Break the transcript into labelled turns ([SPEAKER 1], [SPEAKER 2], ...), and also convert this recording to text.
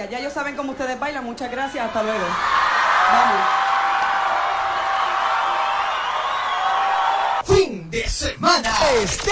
[SPEAKER 1] gracias. Ya ellos saben cómo ustedes bailan. Muchas gracias. Hasta luego. Vamos.
[SPEAKER 2] Fin de semana.